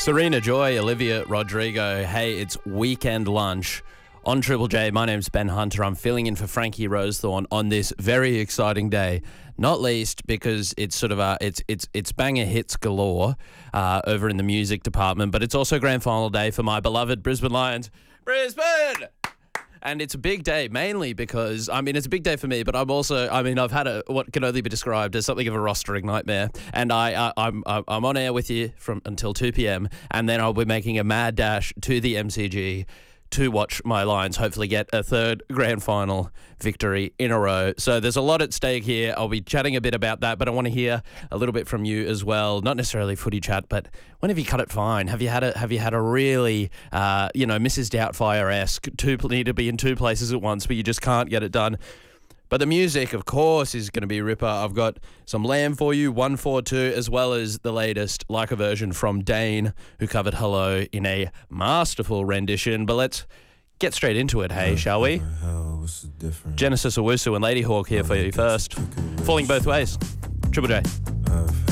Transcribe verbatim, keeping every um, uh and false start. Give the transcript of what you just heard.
Serena Joy, Olivia Rodrigo. Hey, it's weekend lunch on Triple J. My name's Ben Hunter. I'm filling in for Frankie Rosethorn on this very exciting day. Not least because it's sort of a, it's it's it's banger hits galore uh, over in the music department, but it's also grand final day for my beloved Brisbane Lions. Brisbane! And it's a big day, mainly because, I mean, it's a big day for me, but I'm also, I mean, I've had a what can only be described as something of a rostering nightmare. And I, uh, I'm I'm on air with you from until two p.m. and then I'll be making a mad dash to the M C G to watch my Lions hopefully get a third grand final victory in a row. So there's a lot at stake here. I'll be chatting a bit about that, but I want to hear a little bit from you as well. Not necessarily footy chat, but when have you cut it fine? Have you had a have you had a really uh, you know, Missus Doubtfire-esque two need to be in two places at once, but you just can't get it done? But the music, of course, is going to be ripper. I've got some Lamb for you, one four two, as well as the latest like a version from Dane, who covered Hello in a masterful rendition. But let's get straight into it, hey, shall we? Genesis Owusu and Lady Hawk here for you first. Falling both ways. Triple J.